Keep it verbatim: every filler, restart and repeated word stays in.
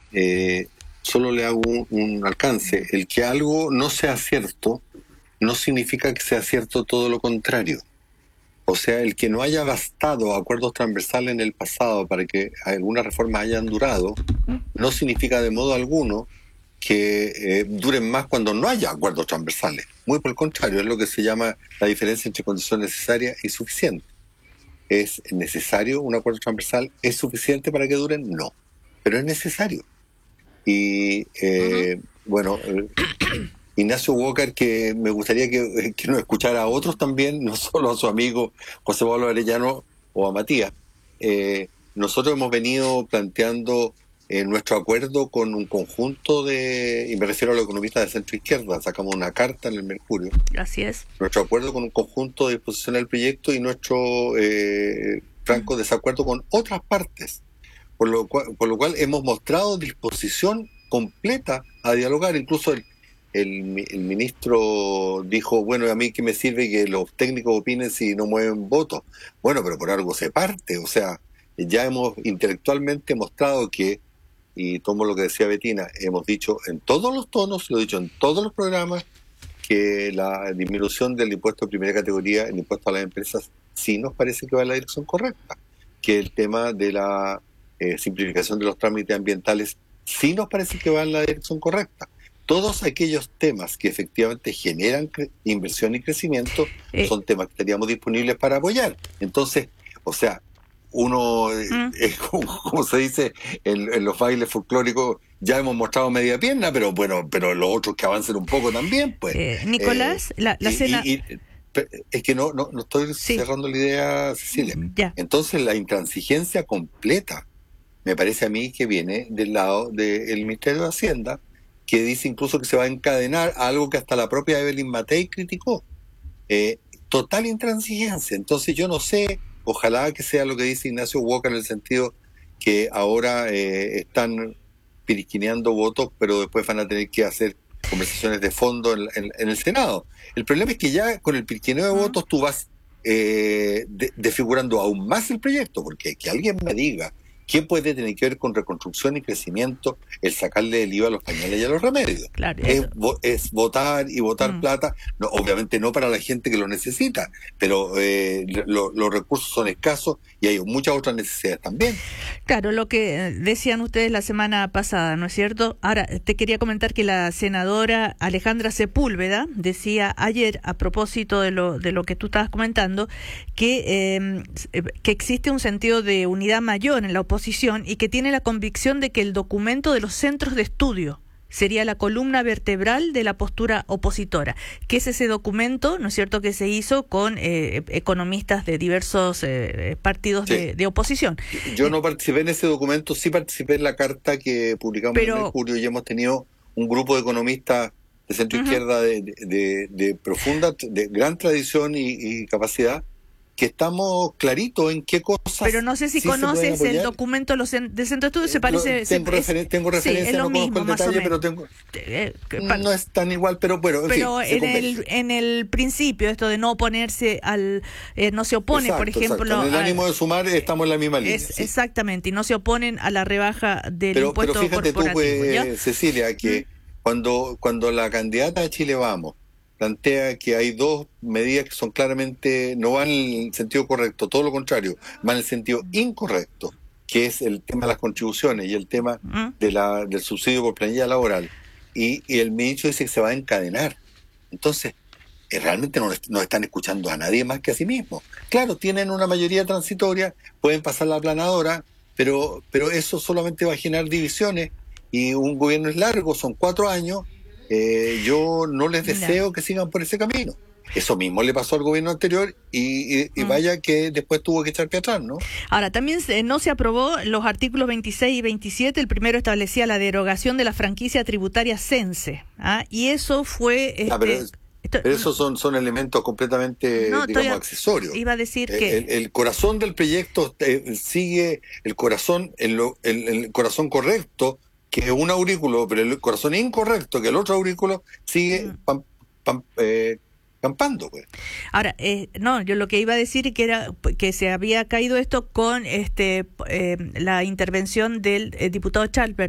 eh, solo le hago un, un alcance. El que algo no sea cierto no significa que sea cierto todo lo contrario. O sea, el que no haya bastado acuerdos transversales en el pasado para que algunas reformas hayan durado, no significa de modo alguno que eh, duren más cuando no haya acuerdos transversales. Muy por el contrario, es lo que se llama la diferencia entre condición necesaria y suficiente. ¿Es necesario un acuerdo transversal? ¿Es suficiente para que duren? No, pero es necesario. Y eh, uh-huh. bueno... Eh, Ignacio Walker, que me gustaría que, que nos escuchara a otros también, no solo a su amigo José Pablo Arellano o a Matías. Eh, nosotros hemos venido planteando eh, nuestro acuerdo con un conjunto de, y me refiero a los economistas de centro izquierda, sacamos una carta en el Mercurio. Así es. Nuestro acuerdo con un conjunto de disposición del proyecto y nuestro eh, franco desacuerdo con otras partes, por lo cual, por lo cual hemos mostrado disposición completa a dialogar, incluso el El, el ministro dijo, bueno, ¿a mí qué me sirve que los técnicos opinen si no mueven votos? Bueno, pero por algo se parte, o sea, ya hemos intelectualmente mostrado que, y tomo lo que decía Betina, hemos dicho en todos los tonos, lo he dicho en todos los programas, que la disminución del impuesto de primera categoría, el impuesto a las empresas, sí nos parece que va en la dirección correcta, que el tema de la eh, simplificación de los trámites ambientales sí nos parece que va en la dirección correcta. Todos aquellos temas que efectivamente generan cre- inversión y crecimiento eh. son temas que estaríamos disponibles para apoyar. Entonces, o sea, uno, mm. eh, como, como se dice en, en los bailes folclóricos, ya hemos mostrado media pierna, pero bueno, pero los otros que avancen un poco también, pues. Eh, Nicolás, eh, la, la y, cena... Y, y, es que no, no, no estoy sí. cerrando la idea, Cecilia. Ya. Entonces, la intransigencia completa, me parece a mí que viene del lado del Ministerio de Hacienda, que dice incluso que se va a encadenar a algo que hasta la propia Evelyn Matei criticó. Eh, total intransigencia. Entonces yo no sé, ojalá que sea lo que dice Ignacio Walker en el sentido que ahora eh, están piriquineando votos, pero después van a tener que hacer conversaciones de fondo en, en, en el Senado. El problema es que ya con el piriquineo de uh-huh. votos tú vas eh, de, desfigurando aún más el proyecto, porque que alguien me diga ¿qué puede tener que ver con reconstrucción y crecimiento el sacarle el I V A a los pañales y a los remedios? Claro, es, es votar y votar mm. plata, no, obviamente no para la gente que lo necesita, pero eh, lo, los recursos son escasos y hay muchas otras necesidades también. Claro, lo que decían ustedes la semana pasada, ¿no es cierto? Ahora, te quería comentar que la senadora Alejandra Sepúlveda decía ayer, a propósito de lo, de lo que tú estabas comentando, que, eh, que existe un sentido de unidad mayor en la oposición y que tiene la convicción de que el documento de los centros de estudio sería la columna vertebral de la postura opositora, que es ese documento, ¿no es cierto?, que se hizo con eh, economistas de diversos eh, partidos sí. de, de oposición. Yo no participé en ese documento, sí participé en la carta que publicamos Pero, en Mercurio y hemos tenido un grupo de economistas de centro uh-huh. izquierda de, de, de, de profunda, de gran tradición y, y capacidad, que estamos claritos en qué cosas. Pero no sé si sí conoces el documento los en, del Centro de Estudios, se parece... Tengo, se, referen- es, tengo referencia, sí, es lo no mismo, conozco el detalle, pero tengo... Eh, no es tan igual, pero bueno, en Pero fin, en, el, en el principio, esto de no oponerse al... Eh, no se opone, exacto, por ejemplo... Exacto. En el ánimo al, de sumar estamos en la misma línea. Es, sí. Exactamente, y no se oponen a la rebaja del pero, impuesto pero fíjate corporativo. Tú, pues, Cecilia, que ¿Mm? cuando, cuando la candidata de Chile Vamos plantea que hay dos medidas que son claramente, no van en el sentido correcto, todo lo contrario, van en el sentido incorrecto, que es el tema de las contribuciones y el tema ¿Mm? de la, del subsidio por planilla laboral. Y, y el ministro dice que se va a encadenar. Entonces, eh, realmente no, no están escuchando a nadie más que a sí mismos. Claro, tienen una mayoría transitoria, pueden pasar la aplanadora, pero, pero eso solamente va a generar divisiones y un gobierno es largo, son cuatro años. Eh, yo no les deseo no. que sigan por ese camino. Eso mismo le pasó al gobierno anterior y, y, y mm. vaya que después tuvo que echar pie atrás, ¿no? Ahora, también eh, no se aprobó los artículos veintiséis y veintisiete. El primero establecía la derogación de la franquicia tributaria Cense. ¿ah? Y eso fue... Este, ah, pero es, esto, pero esos son, son elementos completamente, no, digamos, a, accesorios. Iba a decir el, que... El, el corazón del proyecto eh, sigue el corazón, el, el, el corazón correcto, que es un aurículo, pero el corazón incorrecto, que el otro aurículo sigue pam, pam, eh, campando. Pues. Ahora, eh, no, yo lo que iba a decir que era que se había caído esto con este eh, la intervención del eh, diputado Chalper,